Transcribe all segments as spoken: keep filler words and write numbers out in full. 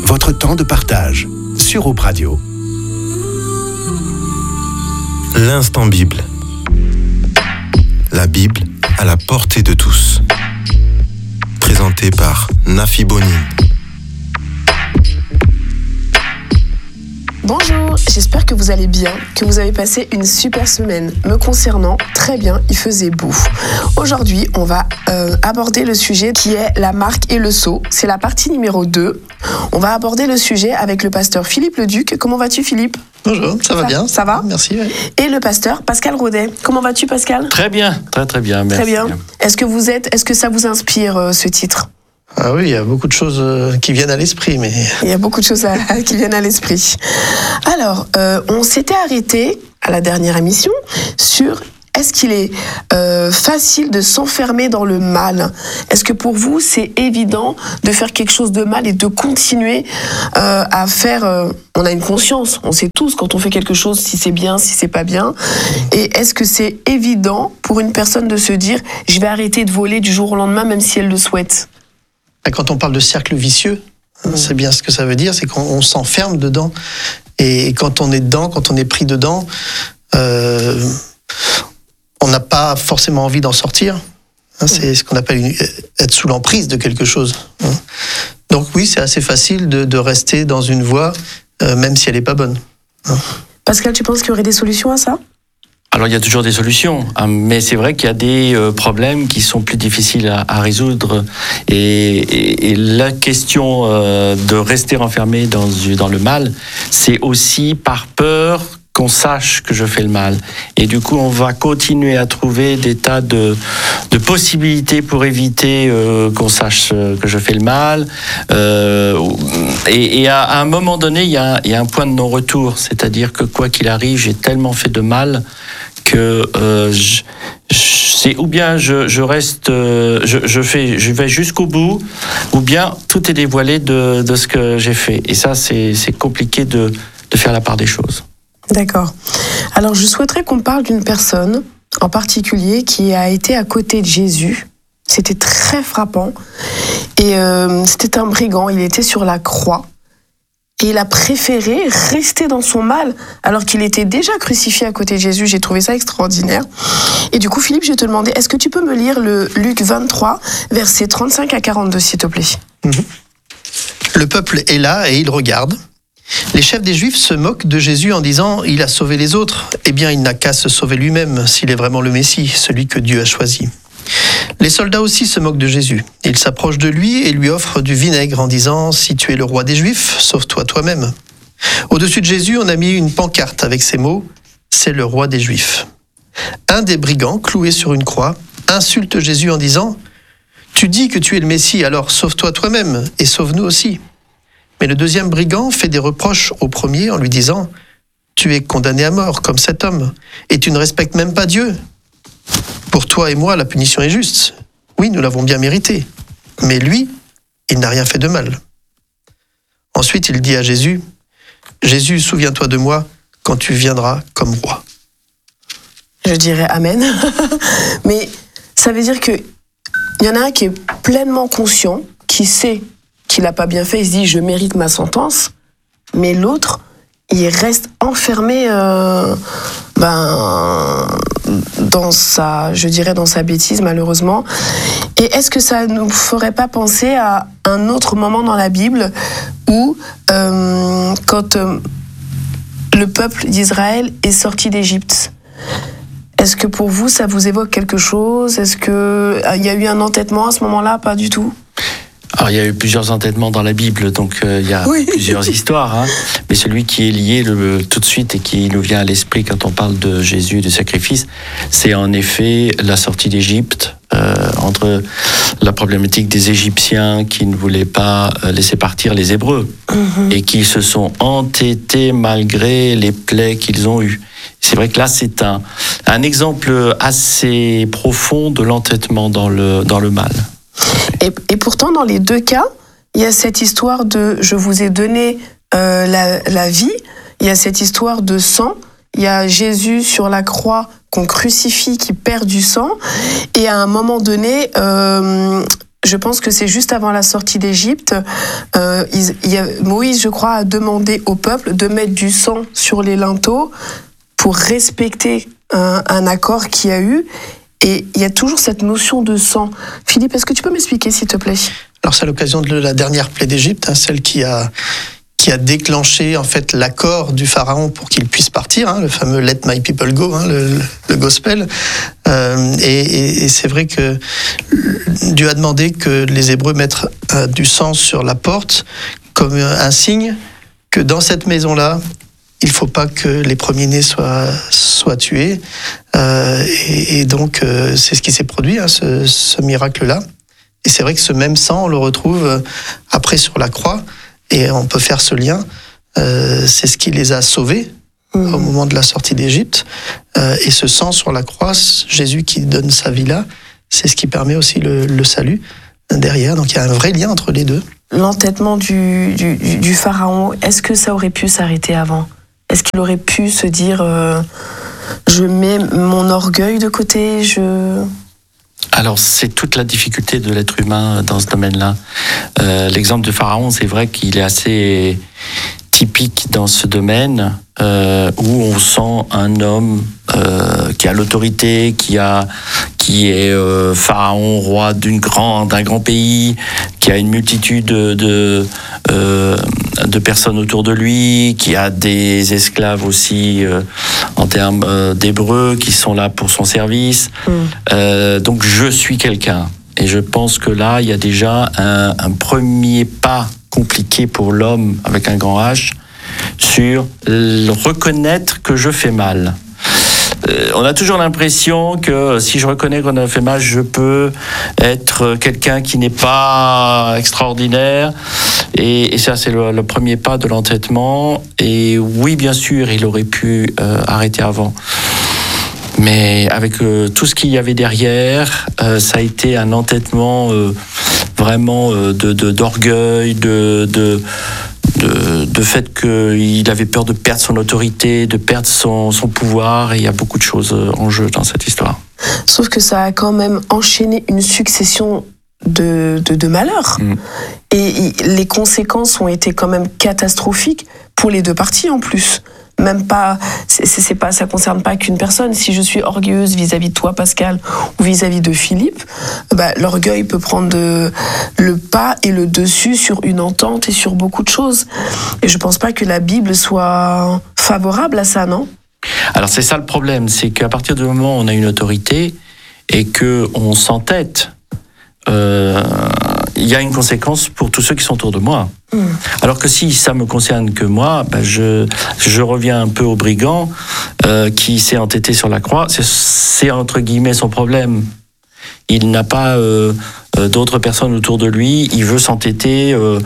votre temps de partage sur Aube Radio. L'instant Bible. La Bible à la portée de tous. Présenté par Nafi Bonin. Bonjour, j'espère que vous allez bien, que vous avez passé une super semaine. Me concernant, très bien, il faisait beau. Aujourd'hui, on va euh, aborder le sujet qui est la marque et le sceau. C'est la partie numéro deux. On va aborder le sujet avec le pasteur Philippe Leduc. Comment vas-tu, Philippe ? Bonjour, ça, ça va bien. Ça va ? Merci. Ouais. Et le pasteur Pascal Rodet. Comment vas-tu, Pascal ? Très bien, très très bien, merci. Très bien. Est-ce que vous êtes, est-ce que ça vous inspire euh, ce titre ? Ah oui, il y a beaucoup de choses qui viennent à l'esprit, mais... Il y a beaucoup de choses à, qui viennent à l'esprit. Alors, euh, on s'était arrêté à la dernière émission sur est-ce qu'il est euh, facile de s'enfermer dans le mal ? Est-ce que pour vous, c'est évident de faire quelque chose de mal et de continuer euh, à faire... Euh, on a une conscience, on sait tous quand on fait quelque chose si c'est bien, si c'est pas bien. Et est-ce que c'est évident pour une personne de se dire « je vais arrêter de voler du jour au lendemain, même si elle le souhaite » ? Quand on parle de cercle vicieux, mmh. c'est bien ce que ça veut dire, c'est qu'on on s'enferme dedans. Et quand on est dedans, quand on est pris dedans, euh, on n'a pas forcément envie d'en sortir. Hein, c'est ce qu'on appelle une, être sous l'emprise de quelque chose. Hein. Donc oui, c'est assez facile de, de rester dans une voie, euh, même si elle n'est pas bonne. Hein. Pascal, tu penses qu'il y aurait des solutions à ça ? Alors il y a toujours des solutions, hein, mais c'est vrai qu'il y a des euh, problèmes qui sont plus difficiles à, à résoudre. Et, et, et la question euh, de rester enfermé dans, dans le mal, c'est aussi par peur qu'on sache que je fais le mal. Et du coup, on va continuer à trouver des tas de, de possibilités pour éviter euh, qu'on sache que je fais le mal. Euh, et, et à, à un moment donné, il y a, il y a un point de non-retour. C'est-à-dire que quoi qu'il arrive, j'ai tellement fait de mal que euh, je, c'est ou bien je, je reste, euh, je, je fais, je vais jusqu'au bout, ou bien tout est dévoilé de, de ce que j'ai fait. Et ça, c'est, c'est compliqué de, de faire la part des choses. D'accord. Alors, je souhaiterais qu'on parle d'une personne en particulier qui a été à côté de Jésus. C'était très frappant. Et euh, c'était un brigand. Il était sur la croix. Et il a préféré rester dans son mal alors qu'il était déjà crucifié à côté de Jésus. J'ai trouvé ça extraordinaire. Et du coup, Philippe, je vais te demander, est-ce que tu peux me lire le Luc vingt-trois, versets trente-cinq à quarante-deux, s'il te plaît ? Mmh. Le peuple est là et il regarde. Les chefs des Juifs se moquent de Jésus en disant « Il a sauvé les autres ». Eh bien, il n'a qu'à se sauver lui-même s'il est vraiment le Messie, celui que Dieu a choisi. Les soldats aussi se moquent de Jésus. Ils s'approchent de lui et lui offrent du vinaigre en disant « Si tu es le roi des Juifs, sauve-toi toi-même ». Au-dessus de Jésus, on a mis une pancarte avec ces mots « C'est le roi des Juifs ». Un des brigands, cloué sur une croix, insulte Jésus en disant « Tu dis que tu es le Messie, alors sauve-toi toi-même et sauve-nous aussi ». Mais le deuxième brigand fait des reproches au premier en lui disant « Tu es condamné à mort comme cet homme, et tu ne respectes même pas Dieu. Pour toi et moi, la punition est juste. Oui, nous l'avons bien mérité. Mais lui, il n'a rien fait de mal. » Ensuite, il dit à Jésus « Jésus, souviens-toi de moi quand tu viendras comme roi. » Je dirais Amen. Mais ça veut dire qu'il y en a un qui est pleinement conscient, qui sait qu'il n'a pas bien fait, il se dit « je mérite ma sentence », mais l'autre, il reste enfermé euh, ben, dans sa, je dirais dans sa bêtise, malheureusement. Et est-ce que ça ne nous ferait pas penser à un autre moment dans la Bible où, euh, quand euh, le peuple d'Israël est sorti d'Égypte, est-ce que pour vous, ça vous évoque quelque chose ? Est-ce qu'il euh, y a eu un entêtement à ce moment-là ? Pas du tout ? Alors, il y a eu plusieurs entêtements dans la Bible, donc euh, il y a oui. plusieurs histoires. Hein. Mais celui qui est lié le, tout de suite et qui nous vient à l'esprit quand on parle de Jésus, du sacrifice, c'est en effet la sortie d'Égypte, euh, entre la problématique des Égyptiens qui ne voulaient pas laisser partir les Hébreux mm-hmm. et qui se sont entêtés malgré les plaies qu'ils ont eues. C'est vrai que là, c'est un, un exemple assez profond de l'entêtement dans le, dans le mal. Et, et pourtant, dans les deux cas, il y a cette histoire de « je vous ai donné euh, la, la vie », il y a cette histoire de sang, il y a Jésus sur la croix qu'on crucifie, qui perd du sang, et à un moment donné, euh, je pense que c'est juste avant la sortie d'Égypte. Euh, il, il y a, Moïse, je crois, a demandé au peuple de mettre du sang sur les linteaux pour respecter un, un accord qu'il y a eu. Et il y a toujours cette notion de sang. Philippe, est-ce que tu peux m'expliquer, s'il te plaît ? Alors c'est à l'occasion de la dernière plaie d'Égypte, hein, celle qui a, qui a déclenché en fait l'accord du pharaon pour qu'il puisse partir, hein, le fameux Let my people go, hein, le, le gospel. Euh, et, et, et c'est vrai que Dieu a demandé que les Hébreux mettent euh, du sang sur la porte comme un signe que dans cette maison-là, il ne faut pas que les premiers-nés soient, soient tués. Euh, et, et donc, euh, c'est ce qui s'est produit, hein, ce, ce miracle-là. Et c'est vrai que ce même sang, on le retrouve après sur la croix. Et on peut faire ce lien. Euh, c'est ce qui les a sauvés mmh. au moment de la sortie d'Égypte. Euh, et ce sang sur la croix, Jésus qui donne sa vie là, c'est ce qui permet aussi le, le salut derrière. Donc, il y a un vrai lien entre les deux. L'entêtement du, du, du pharaon, est-ce que ça aurait pu s'arrêter avant ? Est-ce qu'il aurait pu se dire euh, je mets mon orgueil de côté, je... Alors, c'est toute la difficulté de l'être humain dans ce domaine-là. Euh, l'exemple de Pharaon, c'est vrai qu'il est assez typique dans ce domaine euh, où on sent un homme euh, qui a l'autorité, qui a, qui est euh, pharaon, roi d'une grande, d'un grand pays, qui a une multitude de, de, euh, de personnes autour de lui, qui a des esclaves aussi euh, en termes euh, d'hébreux qui sont là pour son service. Mmh. Euh, donc je suis quelqu'un. Et je pense que là, il y a déjà un, un premier pas compliqué pour l'homme avec un grand H sur reconnaître que je fais mal. Euh, on a toujours l'impression que si je reconnais qu'on a fait mal, je peux être quelqu'un qui n'est pas extraordinaire. Et, et ça, c'est le, le premier pas de l'entêtement. Et oui, bien sûr, il aurait pu euh, arrêter avant. Mais avec euh, tout ce qu'il y avait derrière, euh, ça a été un entêtement euh, vraiment euh, de, de, d'orgueil, de, de, de, de fait qu'il avait peur de perdre son autorité, de perdre son, son pouvoir. Et il y a beaucoup de choses en jeu dans cette histoire. Sauf que ça a quand même enchaîné une succession de, de, de malheurs. Mmh. Et les conséquences ont été quand même catastrophiques pour les deux parties en plus. Même pas, c'est, c'est pas, ça concerne pas qu'une personne. Si je suis orgueilleuse vis-à-vis de toi, Pascal, ou vis-à-vis de Philippe, bah, l'orgueil peut prendre de, le pas et le dessus sur une entente et sur beaucoup de choses. Et je pense pas que la Bible soit favorable à ça, non ? Alors c'est ça le problème, c'est qu'à partir du moment où on a une autorité et que on s'entête, euh, il y a une conséquence pour tous ceux qui sont autour de moi. Mmh. Alors que si ça me concerne que moi, ben je, je reviens un peu au brigand euh, qui s'est entêté sur la croix. C'est, c'est entre guillemets son problème. Il n'a pas euh, euh, d'autres personnes autour de lui. Il veut s'entêter. Euh,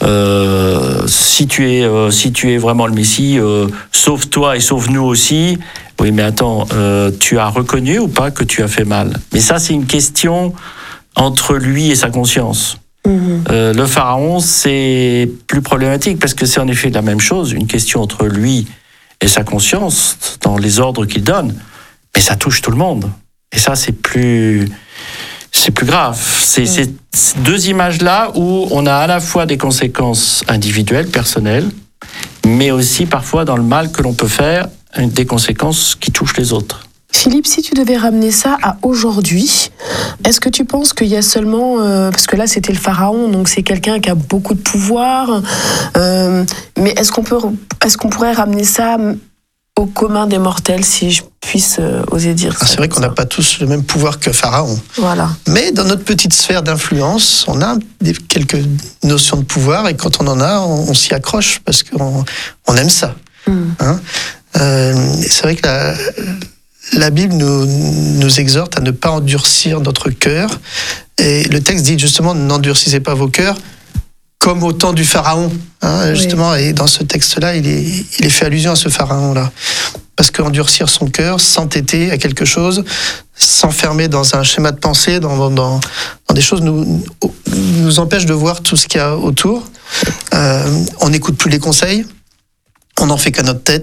euh, si tu es, euh, si tu es vraiment le Messie, euh, sauve-toi et sauve-nous aussi. Oui, mais attends, euh, tu as reconnu ou pas que tu as fait mal ? Mais ça, c'est une question entre lui et sa conscience. Mmh. Euh, le pharaon, c'est plus problématique parce que c'est en effet la même chose, une question entre lui et sa conscience dans les ordres qu'il donne, mais ça touche tout le monde. Et ça, c'est plus, c'est plus grave. C'est, mmh. c'est ces deux images-là où on a à la fois des conséquences individuelles, personnelles, mais aussi parfois dans le mal que l'on peut faire, des conséquences qui touchent les autres. Philippe, si tu devais ramener ça à aujourd'hui, est-ce que tu penses qu'il y a seulement... Euh, parce que là, c'était le pharaon, donc c'est quelqu'un qui a beaucoup de pouvoir. Euh, mais est-ce qu'on peut, est-ce qu'on pourrait ramener ça au commun des mortels, si je puisse euh, oser dire ça? Ah, c'est vrai qu'on n'a pas tous le même pouvoir que Pharaon. Voilà. Mais dans notre petite sphère d'influence, on a des, quelques notions de pouvoir, et quand on en a, on, on s'y accroche, parce qu'on on aime ça. Mm. Hein euh, c'est vrai que la... La Bible nous, nous exhorte à ne pas endurcir notre cœur. Et le texte dit justement, n'endurcissez pas vos cœurs, comme au temps du Pharaon. Hein, oui. Justement, et dans ce texte-là, il est, il est fait allusion à ce Pharaon-là. Parce qu'endurcir son cœur, s'entêter à quelque chose, s'enfermer dans un schéma de pensée, dans, dans, dans des choses, nous, nous empêche de voir tout ce qu'il y a autour. Euh, on n'écoute plus les conseils, on n'en fait qu'à notre tête.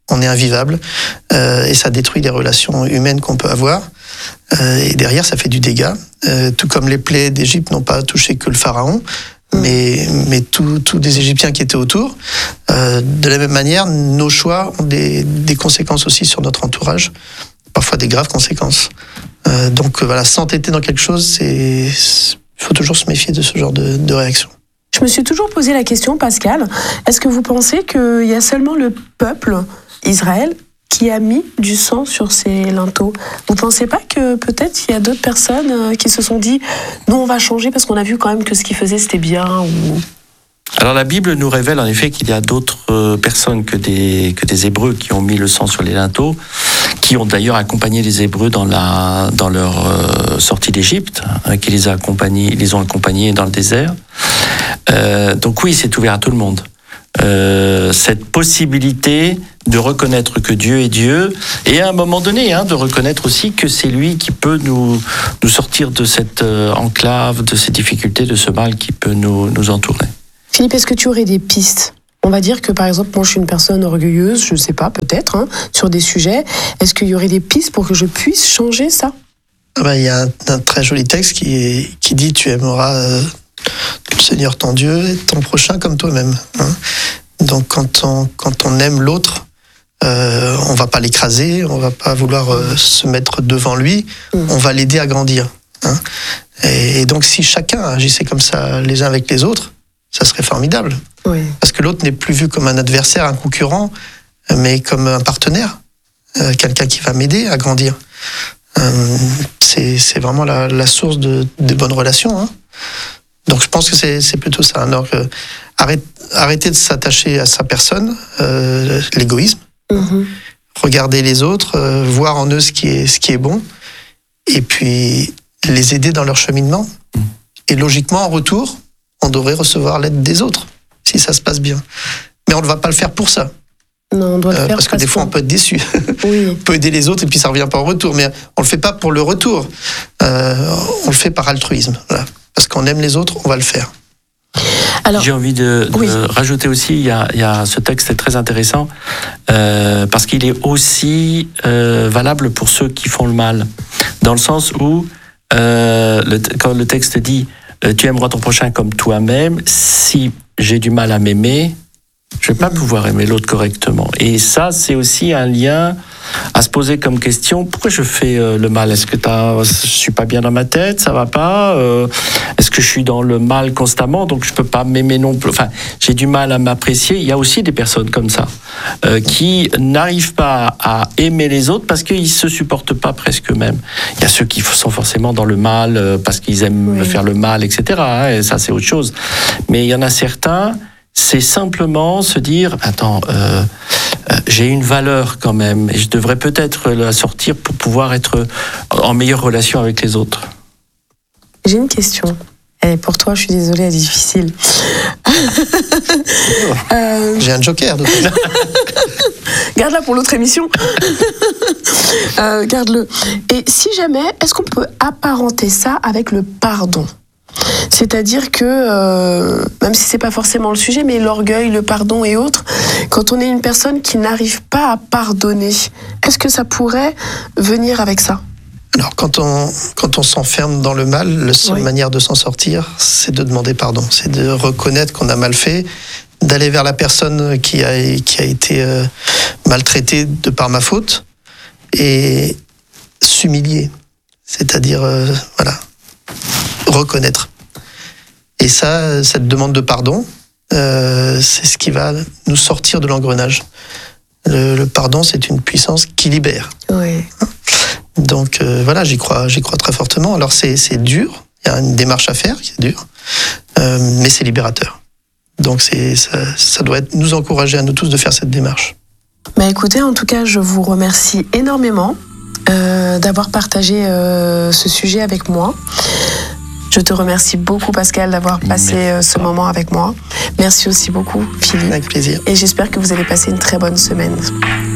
on est invivable, euh, et ça détruit les relations humaines qu'on peut avoir. Euh, et derrière, ça fait du dégât. Euh, tout comme les plaies d'Égypte n'ont pas touché que le pharaon, mais, mais tous tout des Égyptiens qui étaient autour. Euh, de la même manière, nos choix ont des, des conséquences aussi sur notre entourage, parfois des graves conséquences. Euh, donc voilà, s'entêter dans quelque chose, c'est, il faut toujours se méfier de ce genre de, de réaction. Je me suis toujours posé la question, Pascal, est-ce que vous pensez qu'il y a seulement le peuple Israël qui a mis du sang sur ces linteaux? Vous pensez pas que peut-être il y a d'autres personnes qui se sont dit nous on va changer parce qu'on a vu quand même que ce qu'ils faisaient c'était bien ou... Alors la Bible nous révèle en effet qu'il y a d'autres personnes que des, que des Hébreux qui ont mis le sang sur les linteaux, qui ont d'ailleurs accompagné les Hébreux dans, la, dans leur euh, sortie d'Égypte, hein, qui les, a accompagnés, les ont accompagnés dans le désert. Euh, donc oui, c'est ouvert à tout le monde. Euh, cette possibilité de reconnaître que Dieu est Dieu et à un moment donné hein, de reconnaître aussi que c'est lui qui peut nous, nous sortir de cette euh, enclave, de ces difficultés, de ce mal qui peut nous, nous entourer. Philippe, est-ce que tu aurais des pistes? On va dire que par exemple, moi je suis une personne orgueilleuse, je ne sais pas, peut-être, hein, sur des sujets. Est-ce qu'il y aurait des pistes pour que je puisse changer ça? Ah ben, il y a un, un très joli texte qui, est, qui dit tu aimeras euh, le Seigneur ton Dieu et ton prochain comme toi-même. Hein. Donc quand on, quand on aime l'autre, euh, on ne va pas l'écraser, on ne va pas vouloir euh, se mettre devant lui, mmh. on va l'aider à grandir. Hein. Et, et donc si chacun agissait comme ça les uns avec les autres, ça serait formidable. Oui. Parce que l'autre n'est plus vu comme un adversaire, un concurrent, mais comme un partenaire, euh, quelqu'un qui va m'aider à grandir. Euh, c'est, c'est vraiment la, la source de, de bonnes relations. Hein. Donc je pense que c'est, c'est plutôt ça. Alors, euh, arrête, arrêter de s'attacher à sa personne, euh, l'égoïsme, mm-hmm. regarder les autres, euh, voir en eux ce qui est, ce qui est bon, et puis les aider dans leur cheminement. Et logiquement, en retour, on devrait recevoir l'aide des autres, si ça se passe bien. Mais on ne va pas le faire pour ça. Non, on doit le euh, faire parce que des fois, on peut être déçu. Oui. On peut aider les autres et puis ça ne revient pas en retour. Mais on ne le fait pas pour le retour. Euh, on le fait par altruisme. Voilà. Parce qu'on aime les autres, on va le faire. Alors, j'ai envie de, de oui. rajouter aussi, il y, a, il y a ce texte est très intéressant, euh, parce qu'il est aussi euh, valable pour ceux qui font le mal. Dans le sens où, euh, le, quand le texte dit tu aimeras ton prochain comme toi-même. Si j'ai du mal à m'aimer, je ne vais pas pouvoir aimer l'autre correctement. Et ça, c'est aussi un lien à se poser comme question. Pourquoi je fais euh, le mal? Est-ce que t'as, je suis pas bien dans ma tête? Ça va pas? euh, Est-ce que je suis dans le mal constamment? Donc je peux pas m'aimer non plus. Enfin, j'ai du mal à m'apprécier. Il y a aussi des personnes comme ça euh, qui n'arrivent pas à aimer les autres parce qu'ils se supportent pas presque eux-mêmes. Il y a ceux qui sont forcément dans le mal euh, parce qu'ils aiment oui. faire le mal, et cetera. Hein, et ça, c'est autre chose. Mais il y en a certains. C'est simplement se dire, attends, euh, euh, j'ai une valeur quand même, et je devrais peut-être la sortir pour pouvoir être en meilleure relation avec les autres. J'ai une question. Et pour toi, je suis désolée, elle est difficile. euh... J'ai un joker. Donc... Garde-la pour l'autre émission. euh, garde-le. Et si jamais, est-ce qu'on peut apparenter ça avec le pardon ? C'est-à-dire que, euh, même si c'est pas forcément le sujet, mais l'orgueil, le pardon et autres, quand on est une personne qui n'arrive pas à pardonner, est-ce que ça pourrait venir avec ça ? Alors, quand on, quand on s'enferme dans le mal, la seule oui. manière de s'en sortir, c'est de demander pardon. C'est de reconnaître qu'on a mal fait, d'aller vers la personne qui a, qui a été euh, maltraitée de par ma faute, et s'humilier. C'est-à-dire, euh, voilà, reconnaître. Et ça, cette demande de pardon, euh, c'est ce qui va nous sortir de l'engrenage. Le, le pardon, c'est une puissance qui libère. Oui. Donc euh, voilà, j'y crois, j'y crois très fortement. Alors c'est, c'est dur, il y a une démarche à faire qui est dure, euh, mais c'est libérateur. Donc c'est, ça, ça doit être, nous encourager à nous tous de faire cette démarche. Bah écoutez, en tout cas, je vous remercie énormément euh, d'avoir partagé euh, ce sujet avec moi. Je te remercie beaucoup, Pascal, d'avoir passé Merci. ce moment avec moi. Merci aussi beaucoup, Philippe. Avec plaisir. Et j'espère que vous allez passer une très bonne semaine.